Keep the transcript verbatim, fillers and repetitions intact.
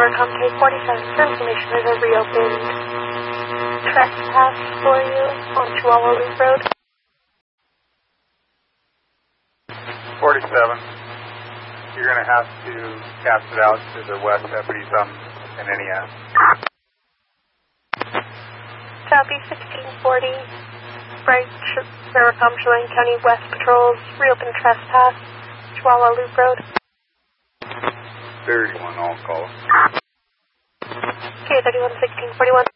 Veracom K forty-seven for information. There's a reopened trespass for you on Chihuahua Loop Road. forty-seven. You're going to have to cast it out to the west deputies on in N E S. Copy sixteen forty. Bright Veracom Chelan County West Patrols reopened trespass Chihuahua Loop Road. thirty-one, I'll call. K thirty-one sixteen forty-one.